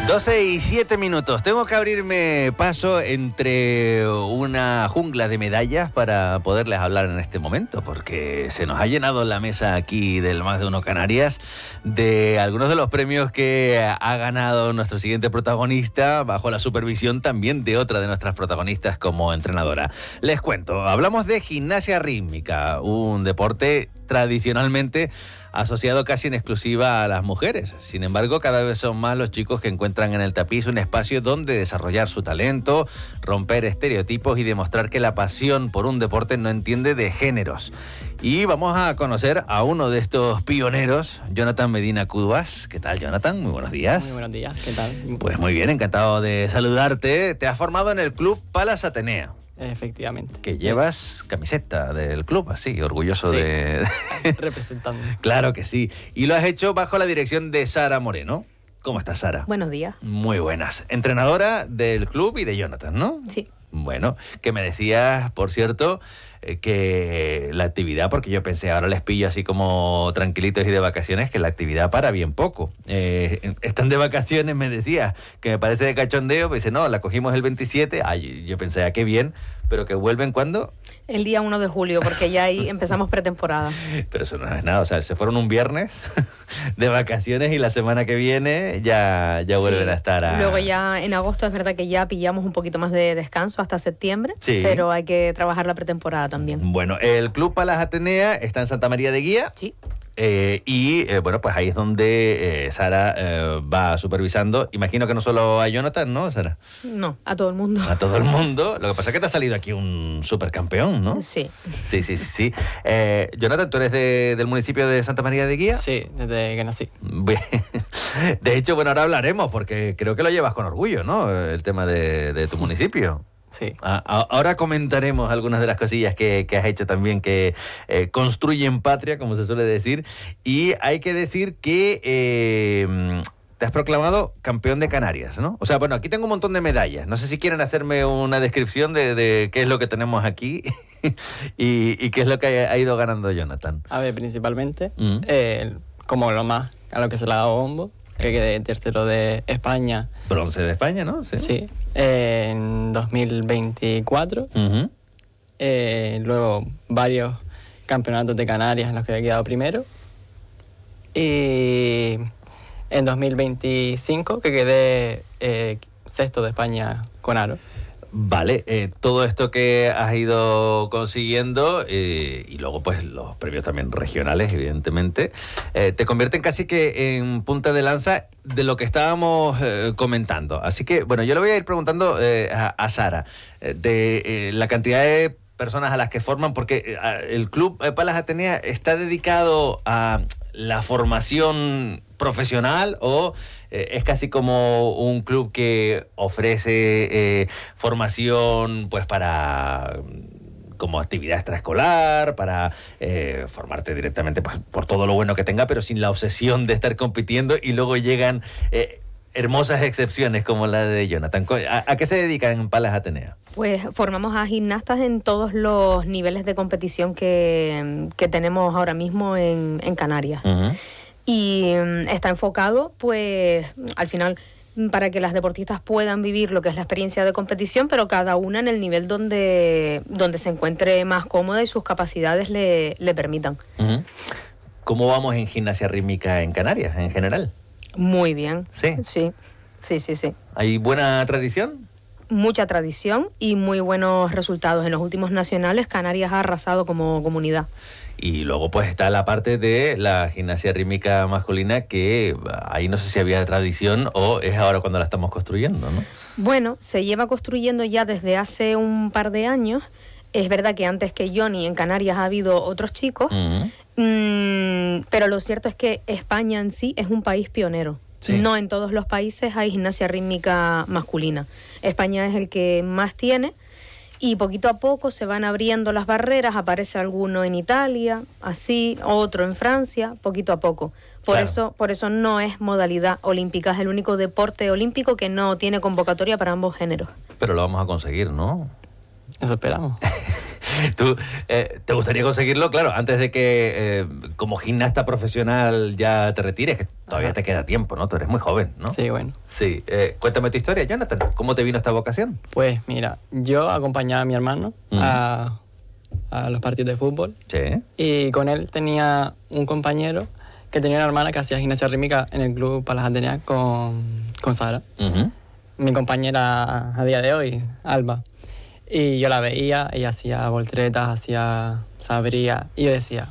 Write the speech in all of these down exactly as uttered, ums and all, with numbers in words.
doce y siete minutos. Tengo que abrirme paso entre una jungla de medallas para poderles hablar en este momento, porque se nos ha llenado la mesa aquí del Más de Uno Canarias de algunos de los premios que ha ganado nuestro siguiente protagonista, bajo la supervisión también de otra de nuestras protagonistas como entrenadora. Les cuento, hablamos de gimnasia rítmica, un deporte tradicionalmente asociado casi en exclusiva a las mujeres. Sin embargo, cada vez son más los chicos que encuentran en el tapiz un espacio donde desarrollar su talento, romper estereotipos y demostrar que la pasión por un deporte no entiende de géneros. Y vamos a conocer a uno de estos pioneros, Jonathan Medina Cudbas. ¿Qué tal, Jonathan? Muy buenos días. Muy buenos días, ¿qué tal? Pues muy bien, encantado de saludarte. Te has formado en el Club Palas Atenea. Efectivamente. Que llevas camiseta del club, así, orgulloso sí, de... representando. Claro que sí. Y lo has hecho bajo la dirección de Sara Moreno. ¿Cómo estás, Sara? Buenos días. Muy buenas. Entrenadora del club y de Jonathan, ¿no? Sí. Bueno, que me decías, por cierto, eh, que la actividad, porque yo pensé, ahora les pillo así como tranquilitos y de vacaciones, que la actividad para bien poco. Eh, están de vacaciones, me decías, que me parece de cachondeo, pues dice, no, la cogimos el veintisiete, ay, yo pensé, ah, qué bien, pero que vuelven, ¿cuándo? El día uno de julio, porque ya ahí empezamos pretemporada. Pero eso no es nada, o sea, se fueron un viernes de vacaciones y la semana que viene ya, ya vuelven sí. a estar a... Luego ya en agosto es verdad que ya pillamos un poquito más de descanso hasta septiembre, sí. Pero hay que trabajar la pretemporada también. Bueno, el Club Palas Atenea está en Santa María de Guía. Sí. Eh, y eh, bueno, pues ahí es donde eh, Sara eh, va supervisando. Imagino que no solo a Jonathan, ¿no, Sara? No, a todo el mundo. A todo el mundo. Lo que pasa es que te ha salido aquí un supercampeón, ¿no? Sí. Sí, sí, sí. sí. Eh, Jonathan, ¿tú eres de, del municipio de Santa María de Guía? Sí, desde que nací. Bien. De hecho, bueno, ahora hablaremos, porque creo que lo llevas con orgullo, ¿no? El tema de, de tu municipio. Sí. A, a, ahora comentaremos algunas de las cosillas que, que has hecho también que eh, construyen patria, como se suele decir. Y hay que decir que eh, te has proclamado campeón de Canarias, ¿no? O sea, bueno, aquí tengo un montón de medallas. No sé si quieren hacerme una descripción de, de qué es lo que tenemos aquí y, y qué es lo que ha ido ganando Jonathan. A ver, principalmente, Mm. eh, como lo más a lo que se le ha dado bombo, que quedé tercero de España. Bronce de España, ¿no? Sí. Sí. Eh, en dos mil veinticuatro. Uh-huh. Eh, luego varios campeonatos de Canarias en los que he quedado primero. Y en dos mil veinticinco que quedé eh, sexto de España con aro. Vale, eh, todo esto que has ido consiguiendo eh, y luego pues los premios también regionales, evidentemente, eh, te convierten casi que en punta de lanza de lo que estábamos eh, comentando. Así que, bueno, yo le voy a ir preguntando eh, a, a Sara eh, de eh, la cantidad de personas a las que forman, porque eh, el Club Palas Atenea está dedicado a la formación profesional o eh, es casi como un club que ofrece eh, formación pues para como actividad extraescolar, para eh, formarte directamente pues, por todo lo bueno que tenga, pero sin la obsesión de estar compitiendo, y luego llegan eh, hermosas excepciones como la de Jonathan. ¿A, a qué se dedican en Palas Atenea? Pues formamos a gimnastas en todos los niveles de competición que, que tenemos ahora mismo en, en Canarias. Uh-huh. Y um, está enfocado, pues, al final, para que las deportistas puedan vivir lo que es la experiencia de competición, pero cada una en el nivel donde, donde se encuentre más cómoda y sus capacidades le, le permitan. Uh-huh. ¿Cómo vamos en gimnasia rítmica en Canarias, en general? Muy bien. ¿Sí? Sí, sí, sí, sí. ¿Hay buena tradición? Mucha tradición y muy buenos resultados. En los últimos nacionales, Canarias ha arrasado como comunidad. Y luego pues está la parte de la gimnasia rítmica masculina, que ahí no sé si había tradición o es ahora cuando la estamos construyendo, ¿no? Bueno, se lleva construyendo ya desde hace un par de años. Es verdad que antes que Johnny en Canarias ha habido otros chicos, Uh-huh. mmm, pero lo cierto es que España en sí es un país pionero. Sí. No en todos los países hay gimnasia rítmica masculina. España es el que más tiene. Y poquito a poco se van abriendo las barreras, aparece alguno en Italia, así, otro en Francia, poquito a poco. Por Claro. eso, por eso no es modalidad olímpica, es el único deporte olímpico que no tiene convocatoria para ambos géneros. Pero lo vamos a conseguir, ¿no? Eso esperamos. ¿Tú eh, te gustaría conseguirlo? Claro, antes de que eh, como gimnasta profesional ya te retires, que todavía Ajá. te queda tiempo, ¿no? Tú eres muy joven, ¿no? Sí, bueno. Sí. Eh, cuéntame tu historia, Jonathan. ¿Cómo te vino esta vocación? Pues mira, yo acompañaba a mi hermano Ujú. a, a los partidos de fútbol Sí. y con él tenía un compañero que tenía una hermana que hacía gimnasia rítmica en el club Palas Ateneas con, con Sara, Ujú. mi compañera a día de hoy, Alba. Y yo la veía, ella hacía volteretas, hacía sabría, y yo decía,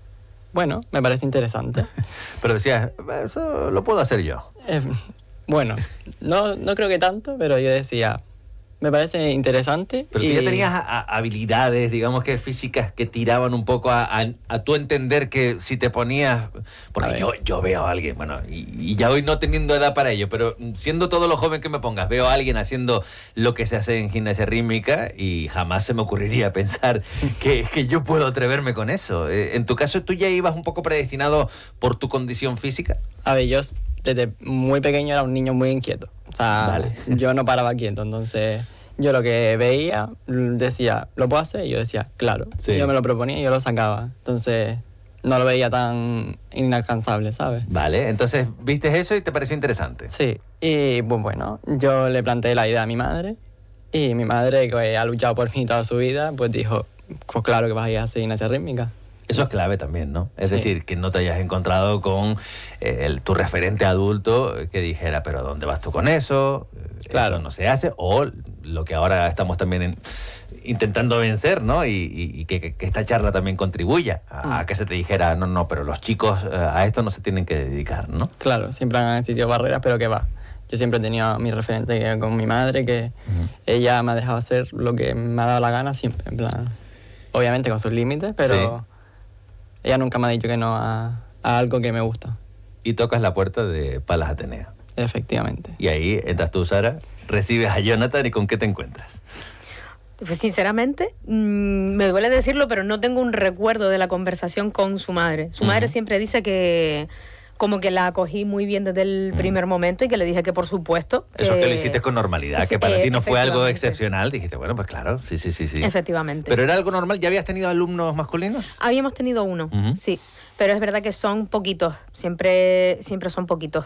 bueno, me parece interesante. Pero decías, eso lo puedo hacer yo. Eh, bueno, no, no creo que tanto, pero yo decía, me parece interesante. Pero tú y ya tenías a- a- habilidades, digamos que físicas, que tiraban un poco a, a, a tu entender que si te ponías... A Porque ver. yo, yo veo a alguien, bueno, y, y ya hoy no teniendo edad para ello, pero siendo todo lo joven que me pongas, veo a alguien haciendo lo que se hace en gimnasia rítmica y jamás se me ocurriría pensar que, que yo puedo atreverme con eso. Eh, En tu caso, ¿tú ya ibas un poco predestinado por tu condición física? A ver, yo desde muy pequeño era un niño muy inquieto. O sea, Vale. yo no paraba quieto. Entonces, yo lo que veía, l- decía, ¿lo puedo hacer? Y yo decía, claro. Sí. Y yo me lo proponía y yo lo sacaba. Entonces, no lo veía tan inalcanzable, ¿sabes? Vale, entonces viste eso y te pareció interesante. Sí. Y pues bueno, yo le planteé la idea a mi madre. Y mi madre, que ha luchado por mí toda su vida, pues dijo, pues claro que vas a ir a hacer gimnasia rítmica. Eso es clave también, ¿no? Es Sí. decir, que no te hayas encontrado con eh, el- tu referente adulto que dijera, pero ¿a dónde vas tú con eso? Eh, Claro. Eso no se hace. O lo que ahora estamos también en- intentando vencer, ¿no? Y, y- y que, que esta charla también contribuya a, a Mm. que se te dijera, no, no, pero los chicos eh, a esto no se tienen que dedicar, ¿no? Claro, siempre han existido barreras, pero que va. Yo siempre he tenido a mi referente que- con mi madre, que Ujú. ella me ha dejado hacer lo que me ha dado la gana siempre, en plan, obviamente con sus límites, pero ella nunca me ha dicho que no a, a algo que me gusta, Y tocas la puerta de Palas Atenea. efectivamente. Y ahí entras tú, Sara, recibes a Jonathan y ¿con qué te encuentras? Pues sinceramente, mm, me duele decirlo, pero no tengo un recuerdo de la conversación con su madre. Su madre Ujú. siempre dice que como que la acogí muy bien desde el Ujú. primer momento y que le dije que por supuesto... Eso es que lo eh, hiciste con normalidad, sí, que para eh, ti no fue algo efectivamente. excepcional. Dijiste, bueno, pues claro, sí, sí, sí, sí. Efectivamente. ¿Pero era algo normal? ¿Ya habías tenido alumnos masculinos? Habíamos tenido uno, Ujú. sí, pero es verdad que son poquitos, siempre, siempre son poquitos.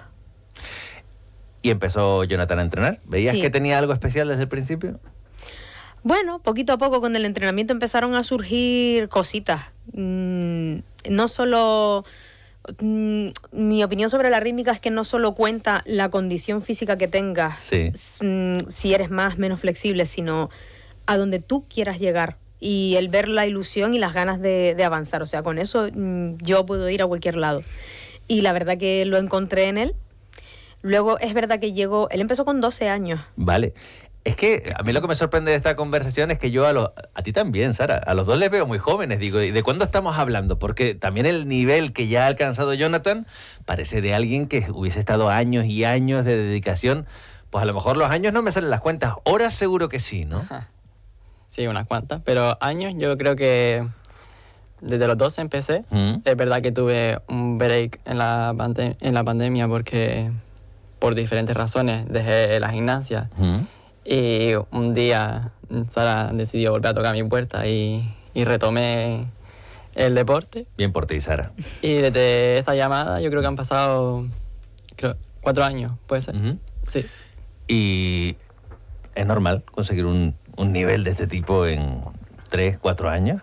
Y empezó Jonathan a entrenar. ¿Veías Sí. que tenía algo especial desde el principio? Bueno, poquito a poco con el entrenamiento empezaron a surgir cositas. Mm, no solo... mm, mi opinión sobre la rítmica es que no solo cuenta la condición física que tengas, Sí. s- mm, si eres más, menos flexible, sino a donde tú quieras llegar. Y el ver la ilusión y las ganas de, de avanzar. O sea, con eso mm, yo puedo ir a cualquier lado. Y la verdad que lo encontré en él. Luego es verdad que llegó... Él empezó con doce años. Vale. Es que a mí lo que me sorprende de esta conversación es que yo a los... A ti también, Sara. A los dos les veo muy jóvenes. Digo, ¿y de cuándo estamos hablando? Porque también el nivel que ya ha alcanzado Jonathan parece de alguien que hubiese estado años y años de dedicación. Pues a lo mejor los años no me salen las cuentas. Horas seguro que sí, ¿no? Sí, unas cuantas, pero años yo creo que desde los doce empecé. Mm. Es verdad que tuve un break en la, pande- en la pandemia porque por diferentes razones dejé la gimnasia. Mm. Y un día Sara decidió volver a tocar mi puerta y, y retomé el deporte. Bien por ti, Sara. Y desde esa llamada yo creo que han pasado creo, cuatro años, puede ser. Ujú. Sí. Y es normal conseguir un, un nivel de este tipo en tres, cuatro años.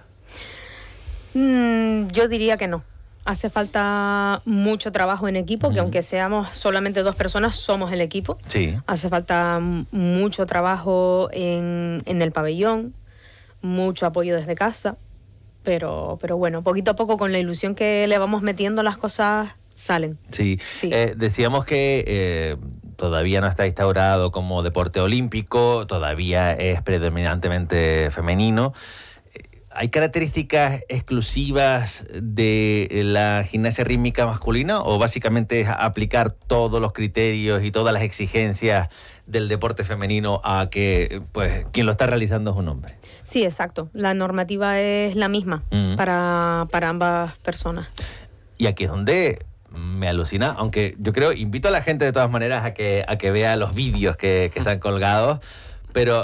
Mm, yo diría que no. Hace falta mucho trabajo en equipo, que Ujú. aunque seamos solamente dos personas, somos el equipo. Sí. Hace falta m- mucho trabajo en, en el pabellón, mucho apoyo desde casa, pero, pero bueno, poquito a poco con la ilusión que le vamos metiendo las cosas salen. Sí, Sí. Eh, decíamos que eh, todavía no está instaurado como deporte olímpico, todavía es predominantemente femenino. Eh, ¿Hay características exclusivas de la gimnasia rítmica masculina o básicamente es aplicar todos los criterios y todas las exigencias del deporte femenino a que pues quien lo está realizando es un hombre? Sí, exacto. La normativa es la misma Mm. para, para ambas personas. Y aquí es donde me alucina, aunque yo creo, invito a la gente de todas maneras a que, a que vea los vídeos que, que están colgados, pero eh,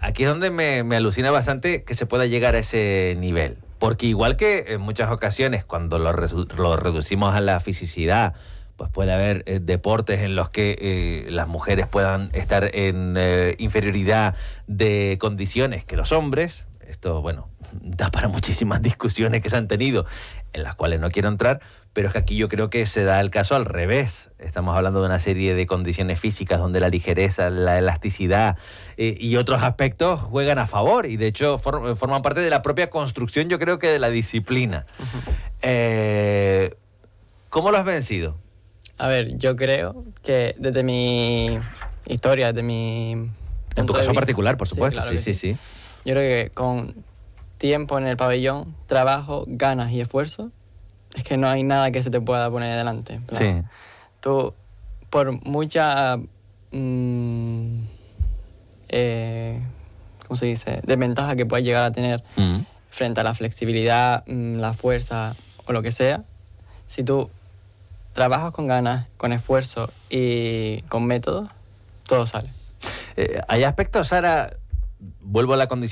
aquí es donde me, me alucina bastante que se pueda llegar a ese nivel. Porque igual que en muchas ocasiones, cuando lo, resu- lo reducimos a la fisicidad, pues puede haber eh, deportes en los que eh, las mujeres puedan estar en eh, inferioridad de condiciones que los hombres. Esto, bueno, da para muchísimas discusiones que se han tenido, en las cuales no quiero entrar, pero es que aquí yo creo que se da el caso al revés. Estamos hablando de una serie de condiciones físicas donde la ligereza, la elasticidad eh, y otros aspectos juegan a favor y de hecho for- forman parte de la propia construcción, yo creo que de la disciplina. Uh-huh. eh, ¿Cómo lo has vencido? A ver, yo creo que desde mi historia, desde mi... En tu caso vista, particular, por supuesto, sí, claro sí, sí, sí. Yo creo que con tiempo en el pabellón, trabajo, ganas y esfuerzo, es que no hay nada que se te pueda poner delante. Sí. Tú, por mucha... Mmm, eh, ¿cómo se dice? Desventaja que puedas llegar a tener mm. frente a la flexibilidad, mmm, la fuerza o lo que sea, si tú trabajas con ganas, con esfuerzo y con método, todo sale. Eh, hay aspectos, Sara, vuelvo a la condición